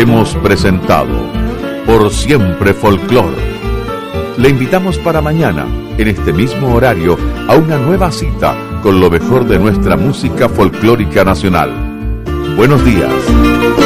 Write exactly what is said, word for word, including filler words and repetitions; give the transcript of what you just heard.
hemos presentado Por Siempre Folclor. Le invitamos para mañana, en este mismo horario, a una nueva cita con lo mejor de nuestra música folclórica nacional. Buenos días.